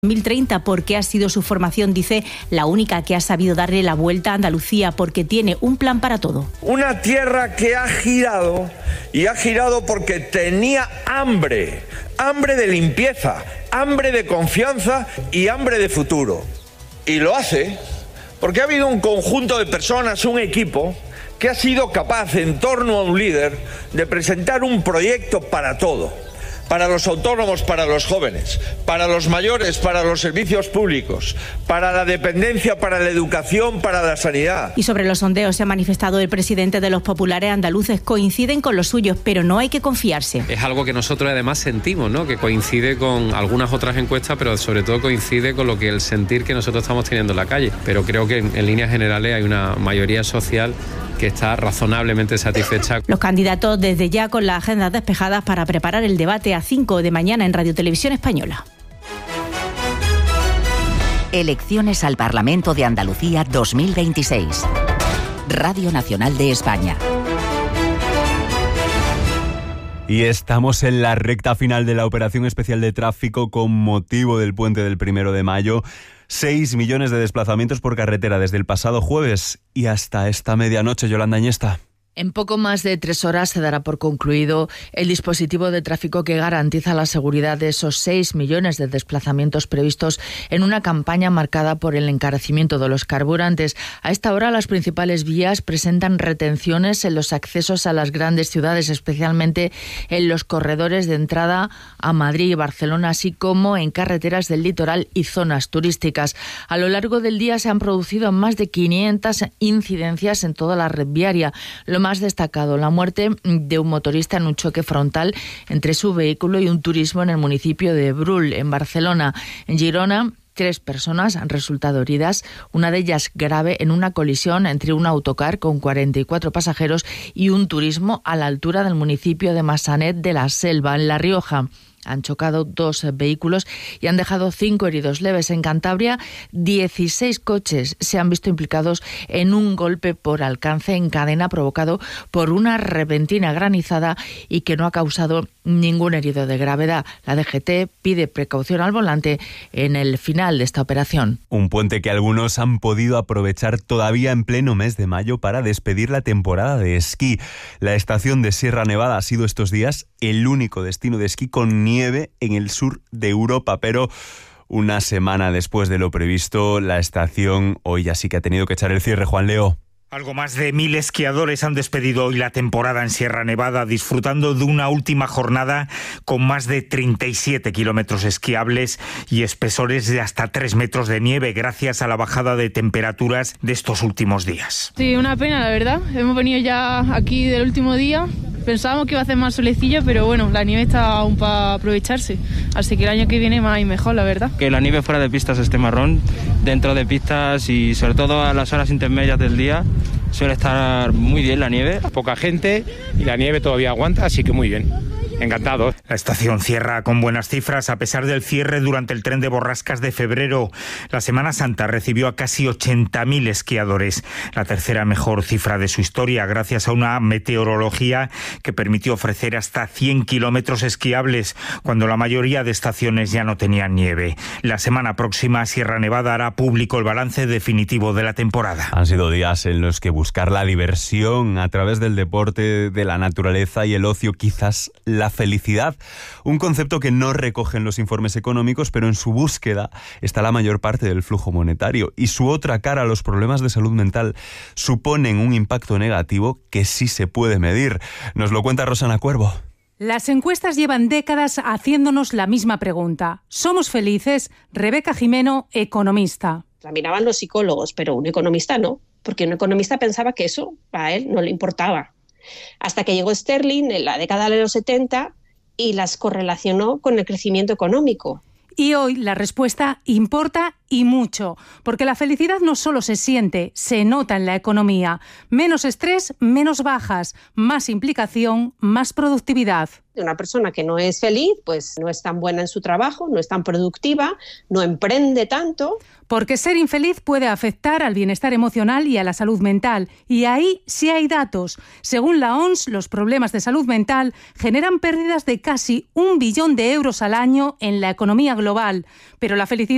2030 porque ha sido su formación, dice, la única que ha sabido darle la vuelta a Andalucía porque tiene un plan para todo. Una tierra que ha girado y ha girado porque tenía hambre de limpieza, hambre de confianza y hambre de futuro. Y lo hace porque ha habido un conjunto de personas, un equipo, que ha sido capaz, en torno a un líder, de presentar un proyecto para todo. Para los autónomos, para los jóvenes, para los mayores, para los servicios públicos, para la dependencia, para la educación, para la sanidad. Y sobre los sondeos se ha manifestado el presidente de los populares andaluces. Coinciden con los suyos, pero no hay que confiarse. Es algo que nosotros además sentimos, ¿no? Que coincide con algunas otras encuestas, pero sobre todo coincide con lo que el sentir que nosotros estamos teniendo en la calle. Pero creo que en líneas generales hay una mayoría social que está razonablemente satisfecha. Los candidatos desde ya con las agendas despejadas para preparar el debate a 5 de mañana en Radio Televisión Española. Elecciones al Parlamento de Andalucía 2026. Radio Nacional de España. Y estamos en la recta final de la operación especial de tráfico con motivo del puente del 1 de mayo. 6 millones de desplazamientos por carretera desde el pasado jueves y hasta esta medianoche. Yolanda Añesta. En poco más de 3 horas se dará por concluido el dispositivo de tráfico que garantiza la seguridad de esos 6 millones de desplazamientos previstos en una campaña marcada por el encarecimiento de los carburantes. A esta hora las principales vías presentan retenciones en los accesos a las grandes ciudades, especialmente en los corredores de entrada a Madrid y Barcelona, así como en carreteras del litoral y zonas turísticas. A lo largo del día se han producido más de 500 incidencias en toda la red viaria. Lo más destacado, la muerte de un motorista en un choque frontal entre su vehículo y un turismo en el municipio de Brull, en Barcelona. En Girona, 3 personas han resultado heridas, una de ellas grave en una colisión entre un autocar con 44 pasajeros y un turismo a la altura del municipio de Massanet de la Selva, en La Rioja. Han chocado 2 vehículos y han dejado 5 heridos leves. En Cantabria, 16 coches se han visto implicados en un golpe por alcance en cadena provocado por una repentina granizada y que no ha causado ningún herido de gravedad. La DGT pide precaución al volante en el final de esta operación. Un puente que algunos han podido aprovechar todavía en pleno mes de mayo para despedir la temporada de esquí. La estación de Sierra Nevada ha sido estos días el único destino de esquí con nieve en el sur de Europa, pero una semana después de lo previsto, la estación hoy ya sí que ha tenido que echar el cierre. Juan Leo. Algo más de 1000 esquiadores han despedido hoy la temporada en Sierra Nevada, disfrutando de una última jornada con más de 37 kilómetros esquiables y espesores de hasta 3 metros de nieve, gracias a la bajada de temperaturas de estos últimos días. Sí, una pena, la verdad. Hemos venido ya aquí del último día. Pensábamos que iba a hacer más solecillo, pero bueno, la nieve está aún para aprovecharse. Así que el año que viene más y mejor, la verdad. Que la nieve fuera de pistas esté marrón, dentro de pistas y sobre todo a las horas intermedias del día suele estar muy bien la nieve. Poca gente y la nieve todavía aguanta, así que muy bien. Encantado. La estación cierra con buenas cifras a pesar del cierre durante el tren de borrascas de febrero. La Semana Santa recibió a casi 80.000 esquiadores, la tercera mejor cifra de su historia, gracias a una meteorología que permitió ofrecer hasta 100 kilómetros esquiables cuando la mayoría de estaciones ya no tenían nieve. La semana próxima Sierra Nevada hará público el balance definitivo de la temporada. Han sido días en los que buscar la diversión a través del deporte, de la naturaleza y el ocio, quizás la felicidad, un concepto que no recogen los informes económicos, pero en su búsqueda está la mayor parte del flujo monetario, y su otra cara, los problemas de salud mental, suponen un impacto negativo que sí se puede medir. Nos lo cuenta Rosana Cuervo. Las encuestas llevan décadas haciéndonos la misma pregunta. ¿Somos felices? Rebeca Jimeno, economista. La miraban los psicólogos, pero un economista no, porque un economista pensaba que eso a él no le importaba. Hasta que llegó Sterling en la década de los 70 y las correlacionó con el crecimiento económico. Y hoy la respuesta importa y mucho, porque la felicidad no solo se siente, se nota en la economía. Menos estrés, menos bajas, más implicación, más productividad. Una persona que no es feliz, pues no es tan buena en su trabajo, no es tan productiva, no emprende tanto. Porque ser infeliz puede afectar al bienestar emocional y a la salud mental. Y ahí sí hay datos. Según la OMS, los problemas de salud mental generan pérdidas de casi 1 billón de euros al año en la economía global. Pero la felicidad